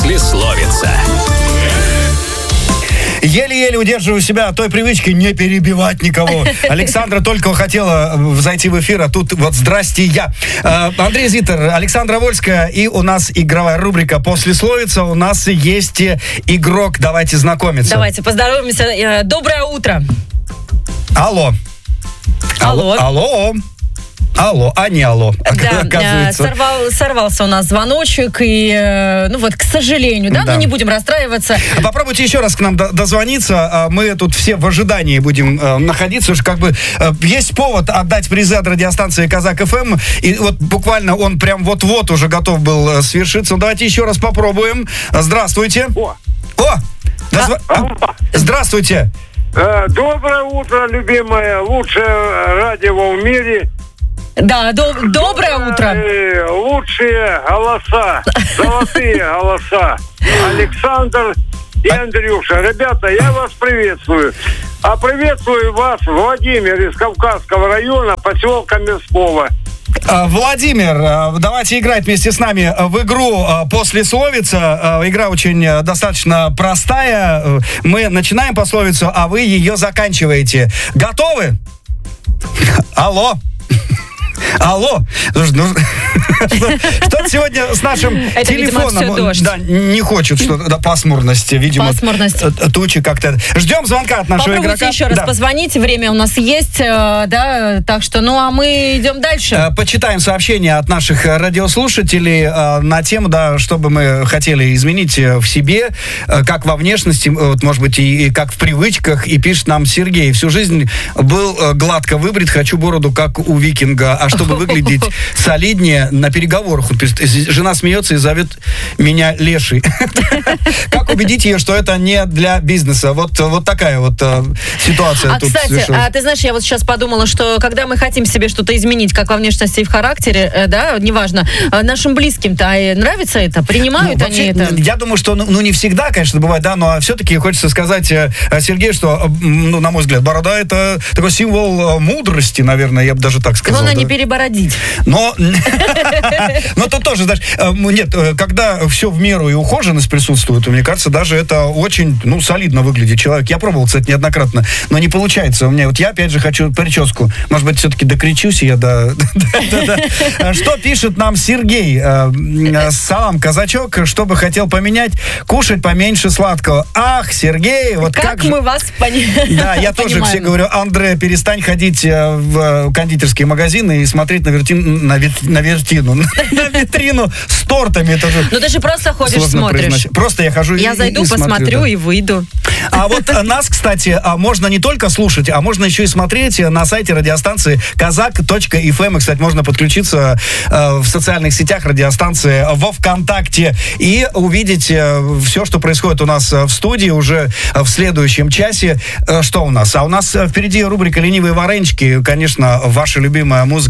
Послесловица. Еле-еле удерживаю себя от той привычки не перебивать никого. Александра только хотела зайти в эфир, а тут вот здрасте я. Андрей Зиттер, Александра Вольская, и у нас игровая рубрика «Послесловица». У нас есть игрок, давайте знакомиться. Давайте поздороваемся. Доброе утро. Алло. Алло. Алло, а не алло, оказывается. Сорвался у нас звоночек, и, к сожалению, но не будем расстраиваться. Попробуйте еще раз к нам дозвониться, мы тут все в ожидании будем находиться, уж есть повод отдать призы от радиостанции Казак ФМ, и вот буквально он прям вот-вот уже готов был свершиться. Давайте еще раз попробуем. Здравствуйте. Здравствуйте. Доброе утро, любимое, лучшее радио в мире. Да, доброе утро. Лучшие голоса, золотые голоса. Александр и Андрюша. Ребята, я вас приветствую. А приветствую вас, Владимир из Кавказского района, поселка Мясково. Владимир, давайте играть вместе с нами в игру «Послесловица». Игра очень достаточно простая. Мы начинаем пословицу, а вы ее заканчиваете. Готовы? Алло. Что-то сегодня с нашим телефоном не хочет, что пасмурность, видимо, тучи как-то. Ждем звонка от нашего игрока. Попробуйте еще раз позвонить, время у нас есть, так что, а мы идем дальше. Почитаем сообщения от наших радиослушателей на тему, что бы мы хотели изменить в себе, как во внешности, может быть, и как в привычках, и пишет нам Сергей: всю жизнь был гладко выбрит, хочу бороду, как у викинга, а чтобы выглядеть солиднее, на переговорах. Жена смеется и зовет меня Леший. Как убедить ее, что это не для бизнеса? Вот такая вот ситуация. Кстати, ты знаешь, я вот сейчас подумала, что когда мы хотим себе что-то изменить, как во внешности и в характере, неважно, нашим близким-то нравится это? Принимают они это? Я думаю, что не всегда, конечно, бывает, но все-таки хочется сказать Сергею, что, на мой взгляд, борода — это такой символ мудрости, наверное, я бы даже так сказал. Главное, не перебородить. Но тут тоже, знаешь, нет, когда все в меру и ухоженность присутствует, мне кажется, даже это очень, солидно выглядит человек. Я пробовал, кстати, неоднократно, но не получается у меня. Вот я, опять же, хочу прическу. Может быть, все-таки докричусь я до... Что пишет нам Сергей? Салам, казачок, что бы хотел поменять? Кушать поменьше сладкого. Ах, Сергей, вот как мы вас понимаем. Да, я тоже все говорю: Андре, перестань ходить в кондитерские магазины и смотреть на витрину с тортами. Ты же просто ходишь, смотришь. Просто я хожу я зайду, посмотрю и выйду. А вот нас, кстати, можно не только слушать, а можно еще и смотреть на сайте радиостанции kazak.fm. Кстати, можно подключиться в социальных сетях радиостанции во ВКонтакте и увидеть все, что происходит у нас в студии уже в следующем часе. Что у нас? А у нас впереди рубрика «Ленивые варенчики». Конечно, ваша любимая музыка